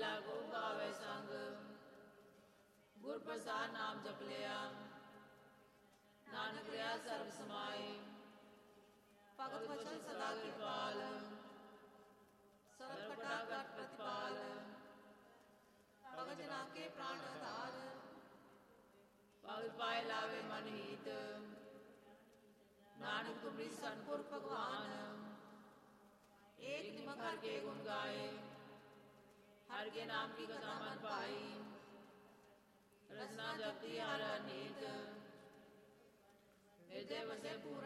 ਮਿਲਾ ਕੋ ਗਾਵੇ ਸੰਗ, ਗੁਰ ਪ੍ਰਸਾਦ ਨਾਮ ਜਪ ਲਿਆ, ਨਾਨਕ ਰਿਹਾ ਸਰਬ ਸਮਾਏ। ਭਗਤ ਵਚਨ ਸਦਾ ਕਿਰਪਾਲ, ਸਰਬ ਕਟਾ ਘਟ ਪ੍ਰਤਿਪਾਲ। ਭਗਤ ਜਨਾ ਕੇ ਪ੍ਰਾਣ ਆਧਾਰ, ਭਗਤ ਪਾਏ ਲਾਵੇ ਮਨ ਹੀਤ। ਨਾਨਕ ਤੁਮਰੀ ਸਤਿਗੁਰ ਭਗਵਾਨ, ਏਕ ਨਿਮਕ ਹਰ ਕੇ ਗੁਣ ਗਾਏ। हर के नाम की कथा मन पाई, रसना जपती हर नीत। हृदय बसे पूर्ण